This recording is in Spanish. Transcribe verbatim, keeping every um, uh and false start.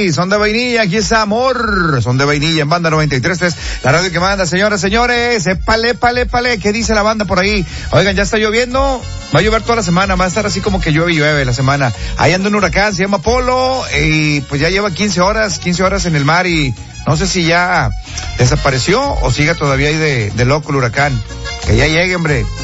Hey, son de vainilla, aquí está Amor, son de vainilla en Banda noventa y tres punto tres, la radio que manda, señoras, señores, épale, épale, épale, ¿qué dice la banda por ahí? Oigan, ya está lloviendo, va a llover toda la semana, va a estar así como que llueve y llueve la semana. Ahí anda un huracán, se llama Polo, y pues ya lleva quince horas, quince horas en el mar y no sé si ya desapareció o siga todavía ahí de, de loco el huracán. Que ya llegue, hombre.